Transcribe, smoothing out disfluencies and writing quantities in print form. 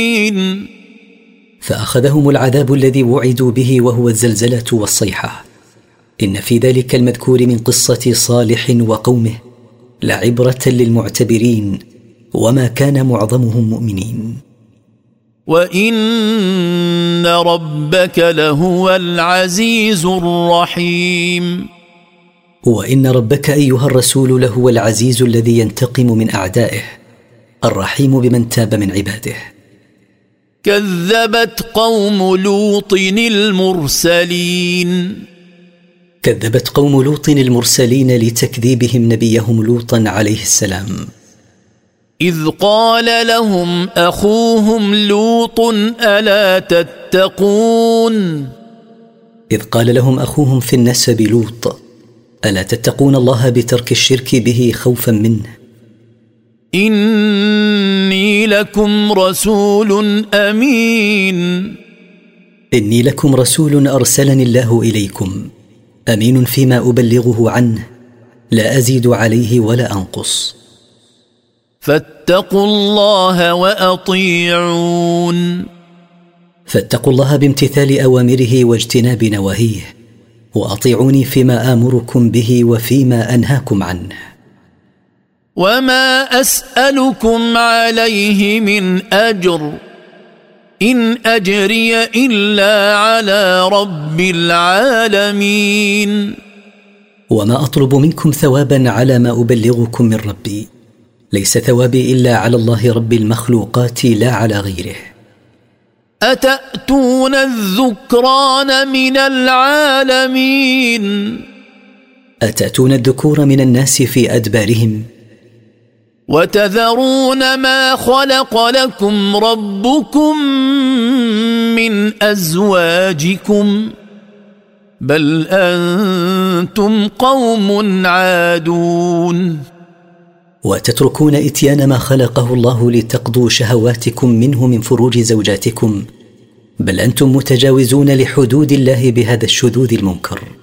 فأخذهم العذاب الذي وعدوا به وهو الزلزلة والصيحة. إن في ذلك المذكور من قصة صالح وقومه لعبرة للمعتبرين، وما كان معظمهم مؤمنين. وإن ربك لهو العزيز الرحيم. وإن ربك أيها الرسول لهو العزيز الذي ينتقم من أعدائه، الرحيم بمن تاب من عباده. كذبت قوم لوط المرسلين. كذبت قوم لوط المرسلين لتكذيبهم نبيهم لوطا عليه السلام. إذ قال لهم أخوهم لوط ألا تتقون. إذ قال لهم أخوهم في النسب لوط ألا تتقون الله بترك الشرك به خوفا منه. إني لكم رسول أمين. إني لكم رسول أرسلني الله إليكم، أمين فيما أبلغه عنه، لا أزيد عليه ولا أنقص. فاتقوا الله وأطيعون. فاتقوا الله بامتثال أوامره واجتناب نواهيه، وأطيعوني فيما آمركم به وفيما أنهاكم عنه. وما أسألكم عليه من أجر، إن أجري إلا على رب العالمين. وما أطلب منكم ثوابا على ما أبلغكم من ربي، ليس ثوابي إلا على الله رب المخلوقات لا على غيره. أتأتون الذكران من العالمين. أتأتون الذكور من الناس في أدبارهم. وتذرون ما خلق لكم ربكم من أزواجكم، بل أنتم قوم عادون. وتتركون إتيان ما خلقه الله لتقضوا شهواتكم منه من فروج زوجاتكم، بل أنتم متجاوزون لحدود الله بهذا الشذوذ المنكر.